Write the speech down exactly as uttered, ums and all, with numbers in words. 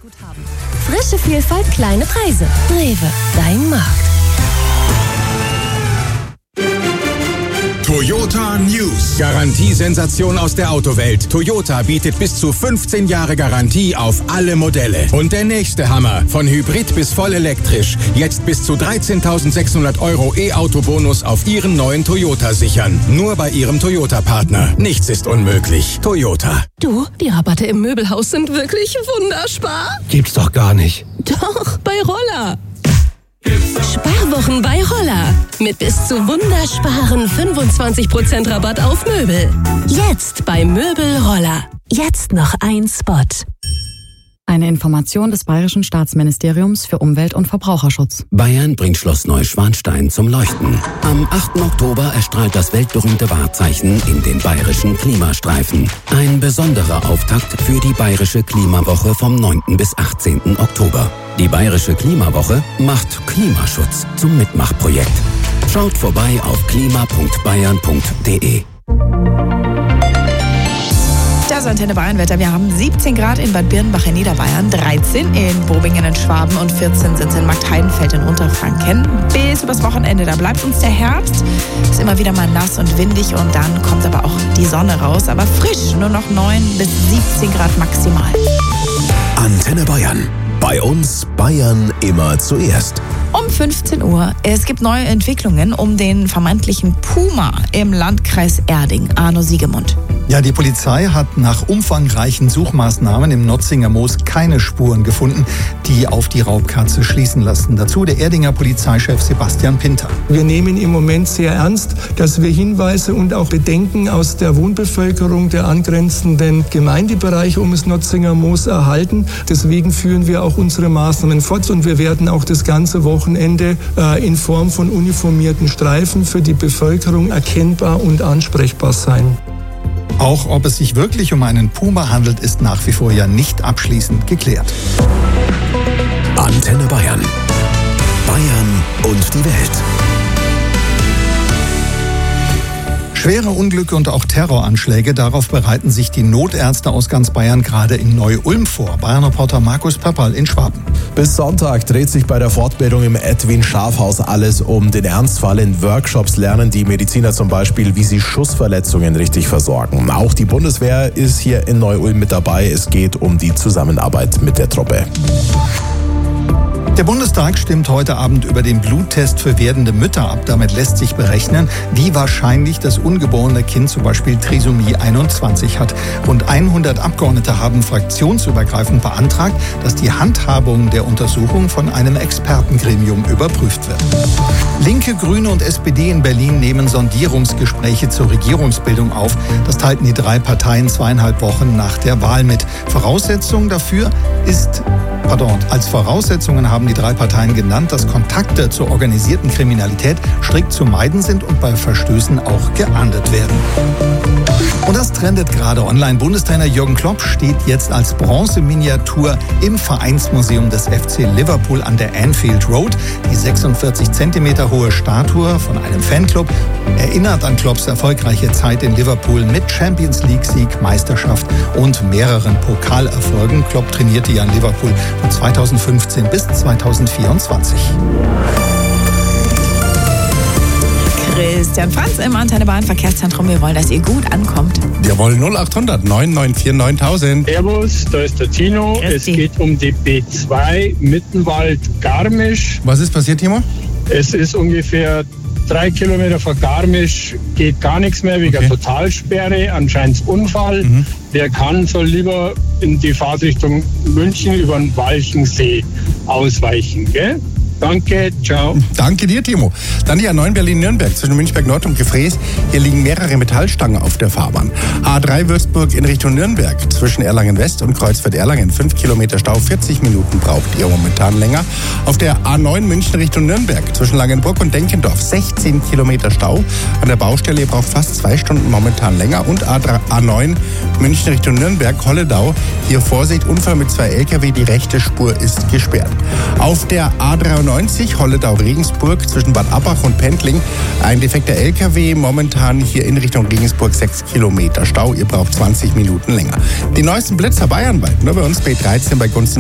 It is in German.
Guthaben. Frische Vielfalt, kleine Preise. Rewe, dein Markt. Toyota News. Garantiesensation aus der Autowelt. Toyota bietet bis zu fünfzehn Jahre Garantie auf alle Modelle. Und der nächste Hammer. Von Hybrid bis voll elektrisch. Jetzt bis zu dreizehntausendsechshundert Euro E-Auto-Bonus auf Ihren neuen Toyota sichern. Nur bei Ihrem Toyota-Partner. Nichts ist unmöglich. Toyota. Du, die Rabatte im Möbelhaus sind wirklich wunderspar. Gibt's doch gar nicht. Doch, bei Roller. Sparwochen bei Roller. Mit bis zu wundersparen fünfundzwanzig Prozent Rabatt auf Möbel. Jetzt bei Möbel Roller. Jetzt noch ein Spot. Eine Information des Bayerischen Staatsministeriums für Umwelt- und Verbraucherschutz. Bayern bringt Schloss Neuschwanstein zum Leuchten. Am achten Oktober erstrahlt das weltberühmte Wahrzeichen in den bayerischen Klimastreifen. Ein besonderer Auftakt für die Bayerische Klimawoche vom neunten bis achtzehnten Oktober. Die Bayerische Klimawoche macht Klimaschutz zum Mitmachprojekt. Schaut vorbei auf klima punkt bayern punkt de. Das Antenne Bayern Wetter. Wir haben siebzehn Grad in Bad Birnbach in Niederbayern, dreizehn in Bobingen in Schwaben und vierzehn sind es in Marktheidenfeld in Unterfranken. Bis übers Wochenende, da bleibt uns der Herbst. Ist immer wieder mal nass und windig und dann kommt aber auch die Sonne raus. Aber frisch, nur noch neun bis siebzehn Grad maximal. Antenne Bayern. Bei uns Bayern immer zuerst. Um fünfzehn Uhr. Es gibt neue Entwicklungen um den vermeintlichen Puma im Landkreis Erding. Arno Siegemund. Ja, die Polizei hat nach umfangreichen Suchmaßnahmen im Notzinger Moos keine Spuren gefunden, die auf die Raubkatze schließen lassen. Dazu der Erdinger Polizeichef Sebastian Pinter. Wir nehmen im Moment sehr ernst, dass wir Hinweise und auch Bedenken aus der Wohnbevölkerung der angrenzenden Gemeindebereiche um das Notzinger Moos erhalten. Deswegen führen wir auch unsere Maßnahmen fort und wir werden auch das ganze Wochenende äh, in Form von uniformierten Streifen für die Bevölkerung erkennbar und ansprechbar sein. Auch ob es sich wirklich um einen Puma handelt, ist nach wie vor ja nicht abschließend geklärt. Antenne Bayern. Bayern und die Welt. Schwere Unglücke und auch Terroranschläge, darauf bereiten sich die Notärzte aus ganz Bayern gerade in Neu-Ulm vor. Bayern-Reporter Markus Pöpperl in Schwaben. Bis Sonntag dreht sich bei der Fortbildung im Edwin Schafhaus alles um den Ernstfall. In Workshops lernen die Mediziner zum Beispiel, wie sie Schussverletzungen richtig versorgen. Auch die Bundeswehr ist hier in Neu-Ulm mit dabei. Es geht um die Zusammenarbeit mit der Truppe. Der Bundestag stimmt heute Abend über den Bluttest für werdende Mütter ab. Damit lässt sich berechnen, wie wahrscheinlich das ungeborene Kind zum Beispiel Trisomie einundzwanzig hat. Rund hundert Abgeordnete haben fraktionsübergreifend beantragt, dass die Handhabung der Untersuchung von einem Expertengremium überprüft wird. Linke, Grüne und S P D in Berlin nehmen Sondierungsgespräche zur Regierungsbildung auf. Das teilten die drei Parteien zweieinhalb Wochen nach der Wahl mit. Voraussetzung dafür ist, pardon, als Voraussetzungen haben die drei Parteien genannt, dass Kontakte zur organisierten Kriminalität strikt zu meiden sind und bei Verstößen auch geahndet werden. Und das trendet gerade online. Bundestrainer Jürgen Klopp steht jetzt als Bronzeminiatur im Vereinsmuseum des F C Liverpool an der Anfield Road. Die sechsundvierzig Zentimeter hohe Statue von einem Fanclub erinnert an Klopps erfolgreiche Zeit in Liverpool mit Champions League-Sieg, Meisterschaft und mehreren Pokalerfolgen. Klopp trainierte ja in Liverpool von zweitausendfünfzehn bis zweitausendvierundzwanzig. Christian Franz im Antenne Bayern Verkehrszentrum. Wir wollen, dass ihr gut ankommt. Jawohl, null achthundert neun neun vier neuntausend. Servus, da ist der Tino. Grüß es dich. geht um die B zwei Mittenwald-Garmisch. Was ist passiert, Timo? Es ist ungefähr drei Kilometer vor Garmisch, geht gar nichts mehr wegen Okay. Totalsperre, anscheinend Unfall. Mhm. Wer kann, soll lieber in die Fahrtrichtung München über den Walchensee ausweichen, gell? Danke, ciao. Danke dir, Timo. Dann die A neun Berlin-Nürnberg zwischen Münchberg Nord und Gefräß. Hier liegen mehrere Metallstangen auf der Fahrbahn. A drei Würzburg in Richtung Nürnberg zwischen Erlangen West und Kreuzfeld-Erlangen. fünf Kilometer Stau, vierzig Minuten braucht ihr momentan länger. Auf der A neun München Richtung Nürnberg zwischen Langenburg und Denkendorf sechzehn Kilometer Stau. An der Baustelle braucht fast zwei Stunden momentan länger. Und A neun München Richtung Nürnberg, Holledau. Hier Vorsicht, Unfall mit zwei L K W. Die rechte Spur ist gesperrt. Auf der A dreiundneunzig Holledau-Regensburg zwischen Bad Abbach und Pendling. Ein defekter L K W, momentan hier in Richtung Regensburg sechs Kilometer Stau. Ihr braucht zwanzig Minuten länger. Die neuesten Blitzer bayernweit, nur bei uns B dreizehn bei Gunst